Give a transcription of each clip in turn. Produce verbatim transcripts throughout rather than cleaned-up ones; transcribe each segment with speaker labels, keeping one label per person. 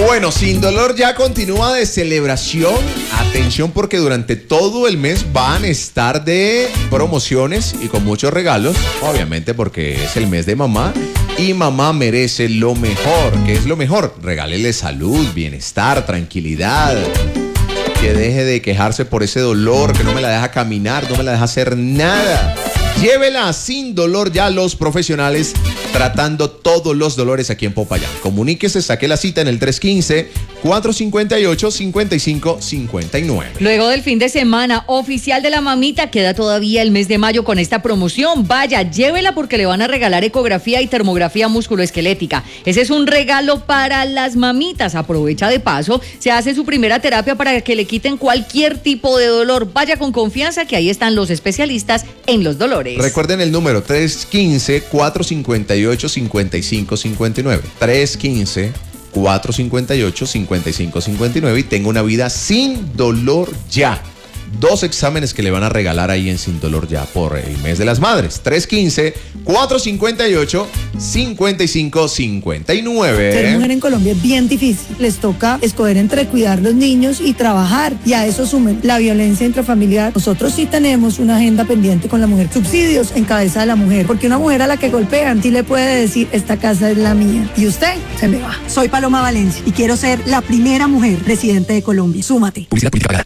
Speaker 1: Bueno, Sin Dolor ya continúa de celebración. Atención, porque durante todo el mes van a estar de promociones y con muchos regalos. Obviamente porque es el mes de mamá y mamá merece lo mejor. ¿Qué es lo mejor? Regálele salud, bienestar, tranquilidad. Que deje de quejarse por ese dolor, que no me la deja caminar, no me la deja hacer nada. Llévela a Sin Dolor ya los profesionales tratando todos los dolores aquí en Popayán. Comuníquese, saque la cita en el tres uno cinco, cuatro cinco ocho, cinco cinco cinco nueve.
Speaker 2: Luego del fin de semana oficial de la mamita, queda todavía el mes de mayo con esta promoción. Vaya, llévela porque le van a regalar ecografía y termografía musculoesquelética. Ese es un regalo para las mamitas. Aprovecha de paso, se hace su primera terapia para que le quiten cualquier tipo de dolor. Vaya con confianza que ahí están los especialistas en los dolores.
Speaker 1: Recuerden el número tres uno cinco, cuatro cinco ocho, cinco cinco cinco nueve. tres uno cinco, cuatro cinco ocho, cinco cinco cinco nueve y tenga una vida sin dolor ya. Dos exámenes que le van a regalar ahí en Sin Dolor ya por el mes de las madres. tres uno cinco, cuatro cinco ocho, cinco cinco cinco nueve.
Speaker 3: Ser mujer en Colombia es bien difícil. Les toca escoger entre cuidar los niños y trabajar. Y a eso sumen la violencia intrafamiliar. Nosotros sí tenemos una agenda pendiente con la mujer. Subsidios en cabeza de la mujer. Porque una mujer a la que golpean sí le puede decir, esta casa es la mía. Y usted se me va.
Speaker 4: Soy Paloma Valencia y quiero ser la primera mujer presidente de Colombia. Súmate.
Speaker 5: Publicidad política pagada.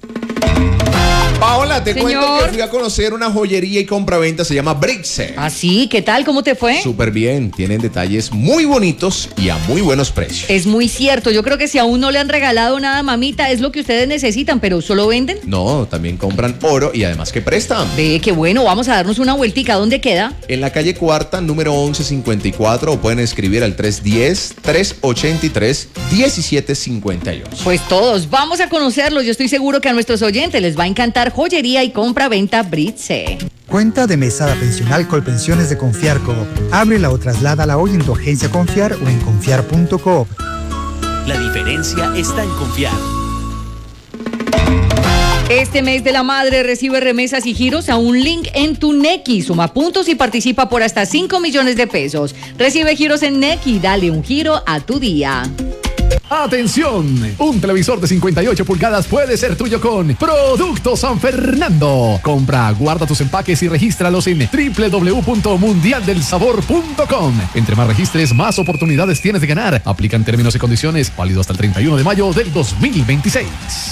Speaker 1: Paola, te
Speaker 2: Señor.
Speaker 1: cuento que fui a conocer una joyería y compraventa, se llama Brixe.
Speaker 2: ¿Ah, sí? ¿Qué tal? ¿Cómo te fue?
Speaker 1: Súper bien, tienen detalles muy bonitos y a muy buenos precios.
Speaker 2: Es muy cierto, yo creo que si aún no le han regalado nada, mamita, es lo que ustedes necesitan, pero ¿solo venden?
Speaker 1: No, también compran oro y además que prestan.
Speaker 2: Ve, qué bueno, vamos a darnos una vueltica. ¿Dónde queda?
Speaker 1: En la calle Cuarta, número once cincuenta y cuatro, o pueden escribir al tres uno cero, tres ocho tres, uno siete cinco ocho.
Speaker 2: Pues todos, vamos a conocerlos. Yo estoy seguro que a nuestros oyentes les va a encantar joyería y compra-venta Brixe.
Speaker 6: Cuenta de mesada pensional Colpensiones de Confiar Coop. Ábrela o trasládala hoy en tu agencia Confiar o en confiar punto coop.
Speaker 7: La diferencia está en confiar.
Speaker 2: Este mes de la madre recibe remesas y giros a un link en tu Nequi. Suma puntos y participa por hasta cinco millones de pesos. Recibe giros en Nequi. Dale un giro a tu día.
Speaker 5: ¡Atención! Un televisor de cincuenta y ocho pulgadas puede ser tuyo con Producto San Fernando. Compra, guarda tus empaques y regístralos en doble u doble u doble u punto mundial del sabor punto com. Entre más registres, más oportunidades tienes de ganar. Aplican términos y condiciones, válido hasta el treinta y uno de mayo del dos mil veintiséis.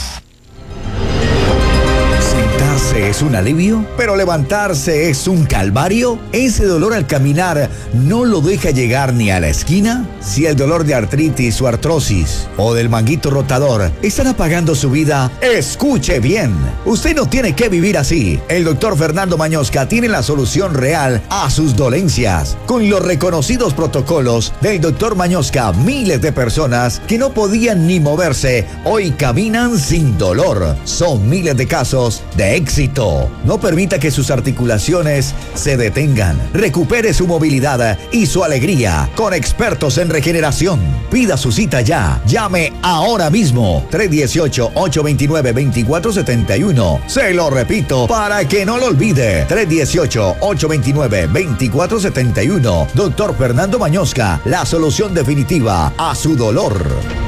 Speaker 8: ¿Sentarse es un alivio? ¿Pero levantarse es un calvario? ¿Ese dolor al caminar no lo deja llegar ni a la esquina? Si el dolor de artritis o artrosis o del manguito rotador están apagando su vida, escuche bien. Usted no tiene que vivir así. El doctor Fernando Mañosca tiene la solución real a sus dolencias. Con los reconocidos protocolos del doctor Mañosca, miles de personas que no podían ni moverse, hoy caminan sin dolor. Son miles de casos de éxito. No permita que sus articulaciones se detengan. Recupere su movilidad y su alegría con expertos en regeneración. Pida su cita ya. Llame ahora mismo. tres uno ocho, ocho dos nueve, dos cuatro siete uno. Se lo repito para que no lo olvide. tres uno ocho, ocho dos nueve, dos cuatro siete uno. Doctor Fernando Mañosca, la solución definitiva a su dolor.